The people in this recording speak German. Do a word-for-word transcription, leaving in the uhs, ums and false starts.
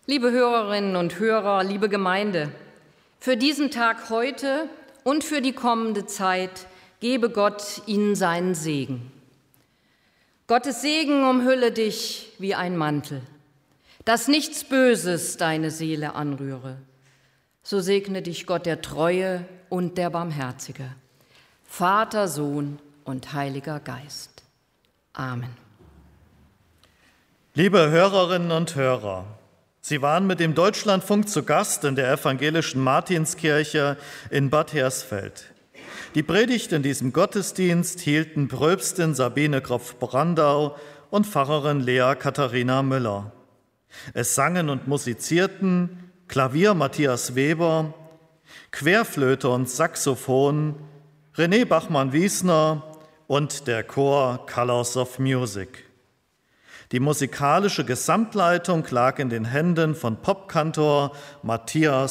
Liebe Hörerinnen und Hörer, liebe Gemeinde, für diesen Tag heute und für die kommende Zeit gebe Gott Ihnen seinen Segen. Gottes Segen umhülle dich wie ein Mantel, dass nichts Böses deine Seele anrühre. So segne dich Gott der Treue und der Barmherzige, Vater, Sohn und Heiliger Geist. Amen. Liebe Hörerinnen und Hörer, Sie waren mit dem Deutschlandfunk zu Gast in der evangelischen Martinskirche in Bad Hersfeld. Die Predigt in diesem Gottesdienst hielten Pröpstin Sabine Kropf-Brandau und Pfarrerin Lea Katharina Müller. Es sangen und musizierten Klavier Matthias Weber, Querflöte und Saxophon René Bachmann-Wiesner und der Chor Colors of Music. Die musikalische Gesamtleitung lag in den Händen von Popkantor Matthias